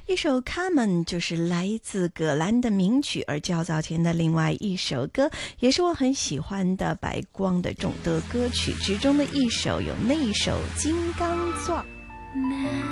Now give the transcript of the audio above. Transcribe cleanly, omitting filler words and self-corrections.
一首《Carmen》就是来自葛兰的名曲，而较早前的另外一首歌也是我很喜欢的白光的众多歌曲之中的一首，有那一首《金刚钻》。